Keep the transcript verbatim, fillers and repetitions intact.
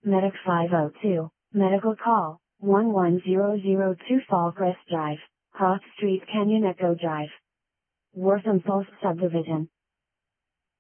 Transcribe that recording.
Medic five oh two, Medical Call, one one zero zero two Fallcrest Drive, Cross Street Canyon Echo Drive. Wortham Falls Subdivision.